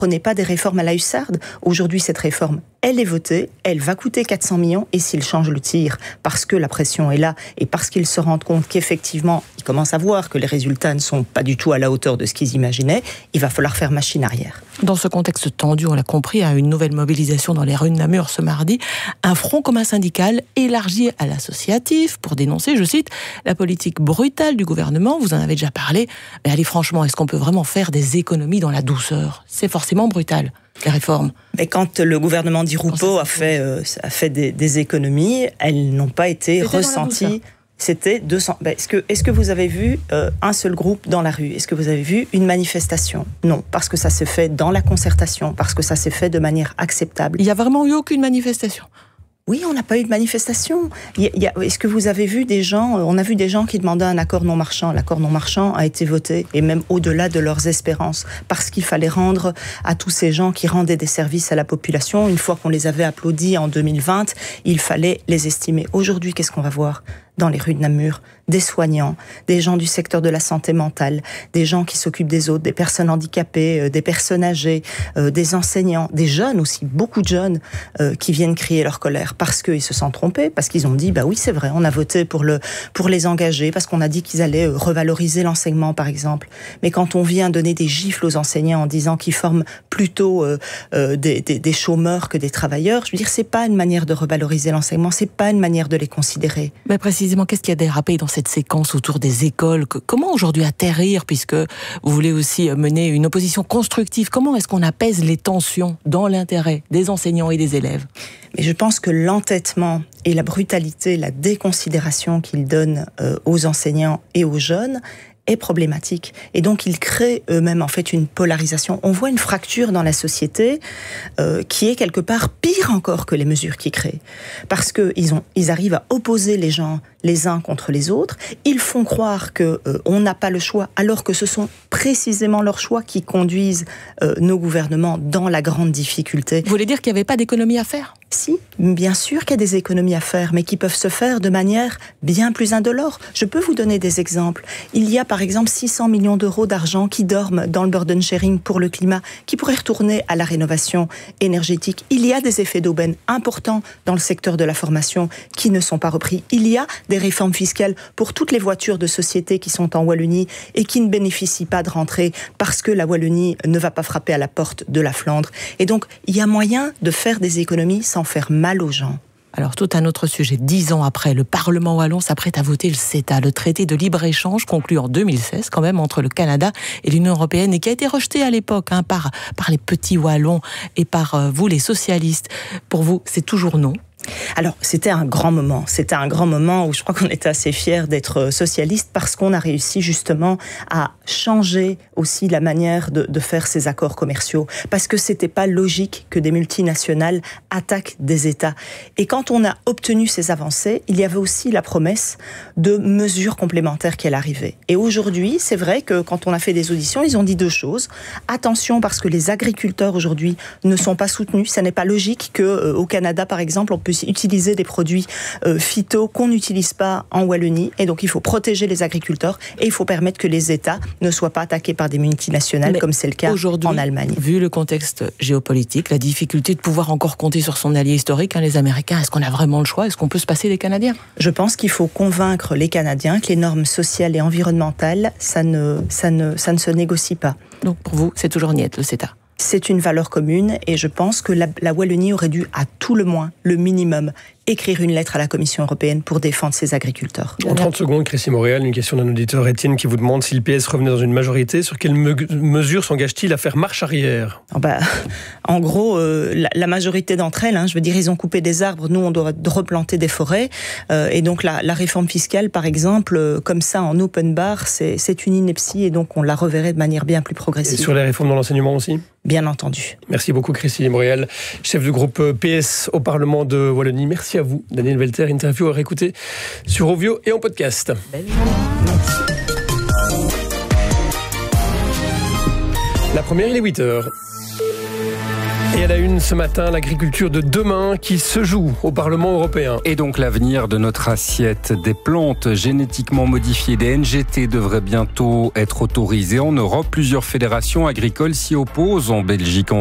Prenez pas des réformes à la hussarde. Aujourd'hui, cette réforme, elle est votée, elle va coûter 400 millions et s'ils changent le tir, parce que la pression est là et parce qu'ils se rendent compte qu'effectivement, ils commencent à voir que les résultats ne sont pas du tout à la hauteur de ce qu'ils imaginaient, il va falloir faire machine arrière. Dans ce contexte tendu, on l'a compris, une nouvelle mobilisation dans les rues de Namur ce mardi, un front commun syndical élargi à l'associatif pour dénoncer, je cite, la politique brutale du gouvernement. Vous en avez déjà parlé, mais allez franchement, est-ce qu'on peut vraiment faire des économies dans la douceur ? C'est forcément brutal, les réformes. Mais quand le gouvernement Di Rupo a fait des économies, elles n'ont pas été ressenties. C'était 200. Est-ce que vous avez vu un seul groupe dans la rue ? Est-ce que vous avez vu une manifestation ? Non, parce que ça s'est fait dans la concertation, parce que ça s'est fait de manière acceptable. Il n'y a vraiment eu aucune manifestation ? Oui, on n'a pas eu de manifestation. Est-ce que vous avez vu des gens... On a vu des gens qui demandaient un accord non marchand. L'accord non marchand a été voté, et même au-delà de leurs espérances, parce qu'il fallait rendre à tous ces gens qui rendaient des services à la population, une fois qu'on les avait applaudis en 2020, il fallait les estimer. Aujourd'hui, qu'est-ce qu'on va voir dans les rues de Namur? Des soignants, des gens du secteur de la santé mentale, des gens qui s'occupent des autres, des personnes handicapées, des personnes âgées, des enseignants, des jeunes aussi, beaucoup de jeunes qui viennent crier leur colère parce qu'ils se sont trompés, parce qu'ils ont dit, bah oui, c'est vrai, on a voté pour les engager, parce qu'on a dit qu'ils allaient revaloriser l'enseignement, par exemple. Mais quand on vient donner des gifles aux enseignants en disant qu'ils forment plutôt des chômeurs que des travailleurs, je veux dire, c'est pas une manière de revaloriser l'enseignement, c'est pas une manière de les considérer. Mais précisément, qu'est-ce qui a dérapé dans cette séquence autour des écoles ? Comment aujourd'hui atterrir, puisque vous voulez aussi mener une opposition constructive ? Comment est-ce qu'on apaise les tensions dans l'intérêt des enseignants et des élèves ? Mais je pense que l'entêtement et la brutalité, la déconsidération qu'ils donnent aux enseignants et aux jeunes est problématique. Et donc, ils créent eux-mêmes, en fait, une polarisation. On voit une fracture dans la société qui est quelque part pire encore que les mesures qu'ils créent. Parce qu'ils arrivent à opposer les gens les uns contre les autres. Ils font croire qu'on n'a pas le choix, alors que ce sont précisément leurs choix qui conduisent nos gouvernements dans la grande difficulté. Vous voulez dire qu'il n'y avait pas d'économie à faire ? Si, bien sûr qu'il y a des économies à faire, mais qui peuvent se faire de manière bien plus indolore. Je peux vous donner des exemples. Il y a par exemple 600 millions d'euros d'argent qui dorment dans le burden sharing pour le climat, qui pourraient retourner à la rénovation énergétique. Il y a des effets d'aubaine importants dans le secteur de la formation qui ne sont pas repris. Il y a des réformes fiscales pour toutes les voitures de société qui sont en Wallonie et qui ne bénéficient pas de rentrée parce que la Wallonie ne va pas frapper à la porte de la Flandre. Et donc, il y a moyen de faire des économies sans faire mal aux gens. Alors, tout un autre sujet. 10 ans après, le Parlement wallon s'apprête à voter le CETA, le traité de libre-échange conclu en 2016, quand même, entre le Canada et l'Union européenne, et qui a été rejeté à l'époque par les petits wallons et par vous, les socialistes. Pour vous, c'est toujours non ? Alors, c'était un grand moment. C'était un grand moment où je crois qu'on était assez fiers d'être socialistes parce qu'on a réussi justement à changer aussi la manière de faire ces accords commerciaux. Parce que c'était pas logique que des multinationales attaquent des États. Et quand on a obtenu ces avancées, il y avait aussi la promesse de mesures complémentaires qui allaient arriver. Et aujourd'hui, c'est vrai que quand on a fait des auditions, ils ont dit deux choses. Attention, parce que les agriculteurs aujourd'hui ne sont pas soutenus. Ça n'est pas logique qu'au Canada, par exemple, on peut utiliser des produits phyto qu'on n'utilise pas en Wallonie. Et donc, il faut protéger les agriculteurs et il faut permettre que les États ne soient pas attaqués par des multinationales, comme c'est le cas en Allemagne. Vu le contexte géopolitique, la difficulté de pouvoir encore compter sur son allié historique, les Américains, est-ce qu'on a vraiment le choix ? Est-ce qu'on peut se passer des Canadiens ? Je pense qu'il faut convaincre les Canadiens que les normes sociales et environnementales, ça ne se négocie pas. Donc, pour vous, c'est toujours niet, le CETA ? C'est une valeur commune et je pense que la Wallonie aurait dû, à tout le moins, le minimum, écrire une lettre à la Commission européenne pour défendre ses agriculteurs. En 30 secondes, Christine Montréal, une question d'un auditeur, Étienne, qui vous demande si le PS revenait dans une majorité, sur quelles mesures s'engage-t-il à faire marche arrière ? En gros, la majorité d'entre elles, je veux dire, ils ont coupé des arbres, nous on doit replanter des forêts, et donc la réforme fiscale, par exemple, comme ça en open bar, c'est une ineptie, et donc on la reverrait de manière bien plus progressive. Et sur les réformes dans l'enseignement aussi ? Bien entendu. Merci beaucoup Christine Montréal, chef du groupe PS au Parlement de Wallonie. Merci à vous, Daniel Welter. Interview à réécouter sur Ovio et en podcast. Belle journée. Merci. La première, il est 8h. Et à la une ce matin, l'agriculture de demain qui se joue au Parlement européen. Et donc l'avenir de notre assiette. Des plantes génétiquement modifiées, des NGT, devraient bientôt être autorisées en Europe. Plusieurs fédérations agricoles s'y opposent en Belgique.